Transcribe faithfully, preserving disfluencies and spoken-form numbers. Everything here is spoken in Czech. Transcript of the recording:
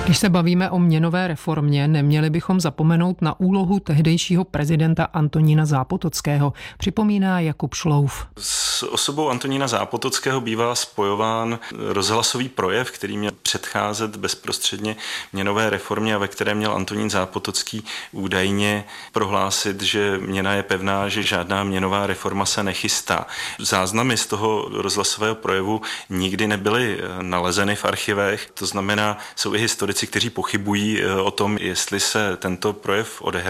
Když se bavíme o měnové reformě, neměli bychom zapomenout na úlohu tehdejšího prezidenta Antonína Zápotockého, připomíná Jakub Šlouf. S osobou Antonína Zápotockého bývá spojován rozhlasový projev, který měl předcházet bezprostředně měnové reformě a ve kterém měl Antonín Zápotocký údajně prohlásit, že měna je pevná, že žádná měnová reforma se nechystá. Záznamy z toho rozhlasového projevu nikdy nebyly nalezeny v archivech, to znamená, jsou i historici, kteří pochybují o tom, jestli se tento projev odehrál.